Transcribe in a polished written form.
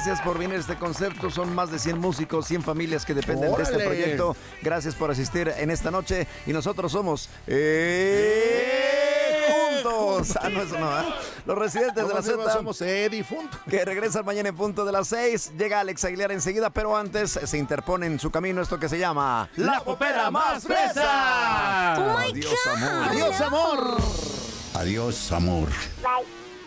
gracias por venir a este concepto. Son más de 100 músicos, 100 familias que dependen de este proyecto. Gracias por asistir en esta noche. Y nosotros somos... Juntos. Ah, no, eso no, ¿eh? Los residentes de la Z. Somos difuntos. Que regresan mañana en punto de las 6. Llega Alex Aguilar enseguida, pero antes se interpone en su camino esto que se llama La Popera Más Fresa. Oh my Adiós, God. amor. Adiós, amor. Adiós, amor. Bye.